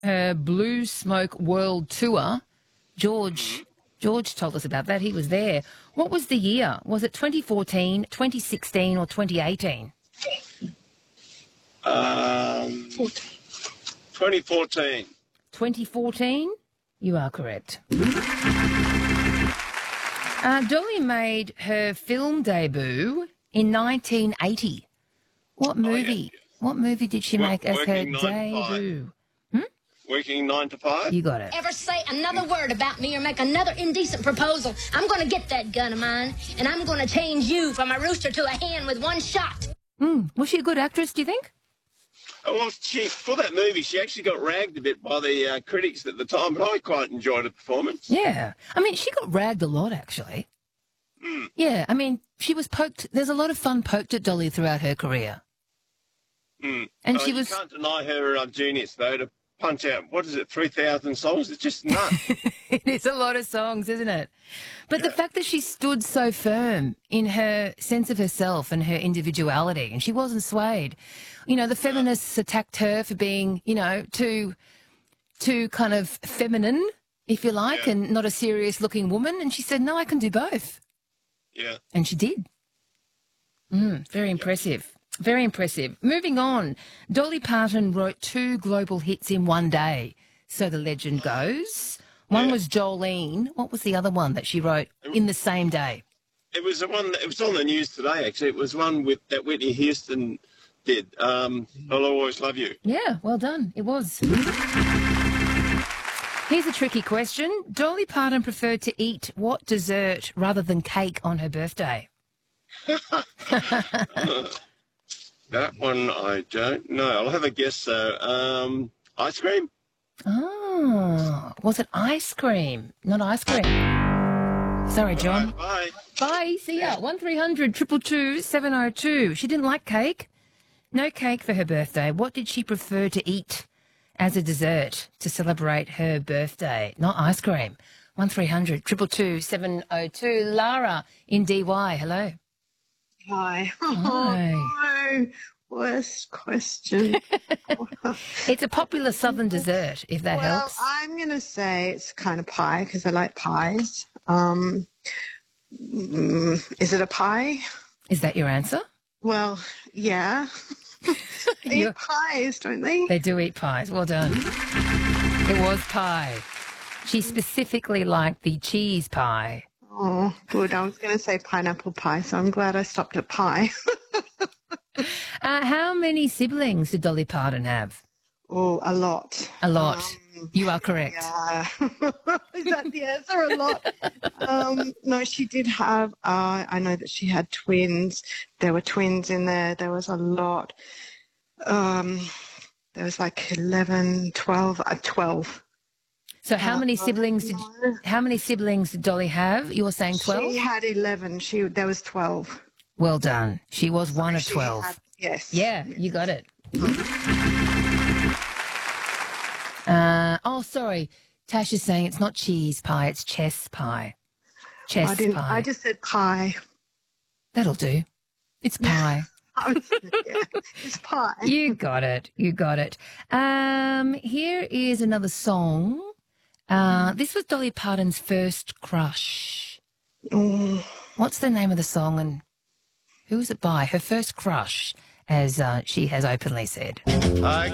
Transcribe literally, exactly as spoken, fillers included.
her Blue Smoke World Tour. George George told us about that. He was there. What was the year? Was it twenty fourteen, twenty sixteen or twenty eighteen? Um, twenty fourteen. twenty fourteen? You are correct. Uh, Dolly made her film debut in nineteen eighty. What movie? Oh, yeah. What movie did she Work- make as her Working Nine to Five. debut? Working nine to five? You got it. Ever say another word about me or make another indecent proposal, I'm going to get that gun of mine, and I'm going to change you from a rooster to a hen with one shot. Mm. Was she a good actress, do you think? Oh, well, she, for that movie, she actually got ragged a bit by the uh, critics at the time, but I quite enjoyed her performance. Yeah. I mean, she got ragged a lot, actually. Mm. Yeah, I mean, she was poked. There's a lot of fun poked at Dolly throughout her career. Mm. And Uh, she you was... can't deny her uh, genius, though, to punch out, what is it, three thousand songs? It's just nuts. It is a lot of songs, isn't it? But Yeah. the fact that she stood so firm in her sense of herself and her individuality, and she wasn't swayed. You know, the feminists attacked her for being, you know, too, too kind of feminine, if you like, Yeah. and not a serious-looking woman. And she said, no, I can do both. Yeah. And she did. Mm, very impressive. Very impressive. Moving on, Dolly Parton wrote two global hits in one day, so the legend goes. One Yeah. was Jolene. What was the other one that she wrote in the same day? It was the one. It was on the news today. Actually, it was one with that Whitney Houston did. Um, I'll always love you. Yeah, well done. It was. Here's a tricky question. Dolly Parton preferred to eat what dessert rather than cake on her birthday? That one I don't know. I'll have a guess. though. um, ice cream. Oh, was it ice cream? Not ice cream. Sorry, John. Right, bye. Bye. See ya. One three hundred two two two seven oh two. She didn't like cake. No cake for her birthday. What did she prefer to eat as a dessert to celebrate her birthday? Not ice cream. One three hundred two two two seven oh two. Lara in D Y. Hello. Hi. Hi. Oh, no. Worst question. It's a popular southern dessert, if that well, helps. I'm going to say it's kind of pie because I like pies. Um, mm, is it a pie? Is that your answer? Well, yeah. They You- eat pies, don't they? They do eat pies. Well done. It was pie. She specifically liked the cheese pie. Oh, good. I was going to say pineapple pie, so I'm glad I stopped at pie. Uh, how many siblings did Dolly Parton have? Oh, a lot. A lot. Um, You are correct. Yeah. Is that the answer? A lot. Um, no, she did have, uh, I know that she had twins. There were twins in there. There was a lot. Um, there was like eleven, twelve, uh, twelve. So how Uh, many siblings did no. how many siblings did Dolly have? You were saying twelve? She had eleven. She, there was twelve. Well done. She was one of She twelve. had- yes. Yeah, you got it. Uh, oh, sorry. Tash is saying it's not cheese pie, it's chess pie. Chess I didn't, pie. I just said pie. That'll do. It's pie. I was, yeah, it's pie. You got it. You got it. Um, here is another song. Uh, this was Dolly Parton's first crush. Oh. What's the name of the song and who was it by? Her first crush, as uh, she has openly said. I